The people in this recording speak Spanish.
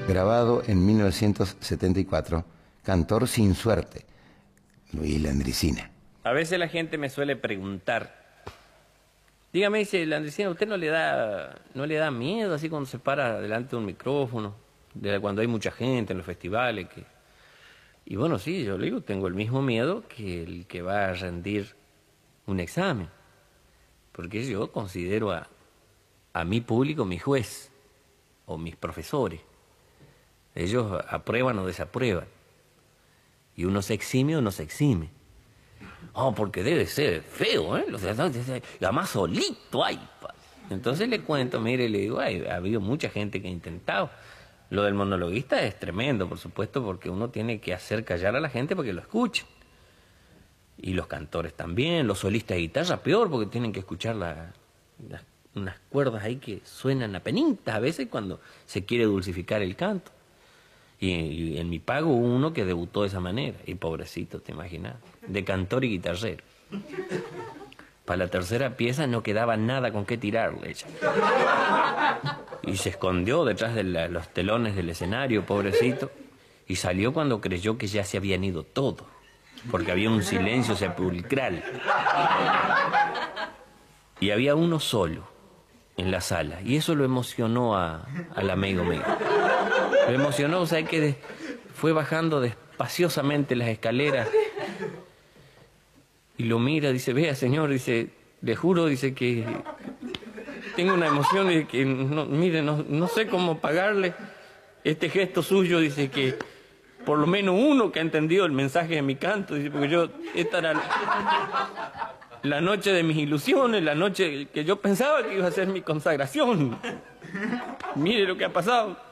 grabado en 1974, Cantor sin suerte, Luis Landricina. A veces la gente me suele preguntar, dígame, dice Landricina, ¿usted no le da miedo así cuando se para delante de un micrófono, cuando hay mucha gente en los festivales? Y bueno, sí, yo le digo, tengo el mismo miedo que el que va a rendir un examen, porque yo considero a mi público mi juez o mis profesores. Ellos aprueban o desaprueban, y uno se exime o no se exime. Oh, porque debe ser feo, ¿eh? Y además solito, ay. Entonces le cuento, mire, le digo, ha habido mucha gente que ha intentado. Lo del monologuista es tremendo, por supuesto, porque uno tiene que hacer callar a la gente para que lo escuchen. Y los cantores también, los solistas de guitarra peor, porque tienen que escuchar unas cuerdas ahí que suenan a penitas a veces cuando se quiere dulcificar el canto. Y en mi pago hubo uno que debutó de esa manera, y pobrecito, te imaginas, de cantor y guitarrero. Para la tercera pieza no quedaba nada con qué tirarle ella. Y se escondió detrás de los telones del escenario, pobrecito, y salió cuando creyó que ya se habían ido todos, porque había un silencio sepulcral. Y había uno solo en la sala, y eso lo emocionó al amigo mío. Lo emocionó, o sea, que fue bajando despaciosamente las escaleras y lo mira, dice, vea, señor, dice, le juro, dice, que tengo una emoción y que, no, mire, no sé cómo pagarle este gesto suyo, dice, que por lo menos uno que ha entendido el mensaje de mi canto, dice, porque esta era la noche de mis ilusiones, la noche que yo pensaba que iba a ser mi consagración. Mire lo que ha pasado.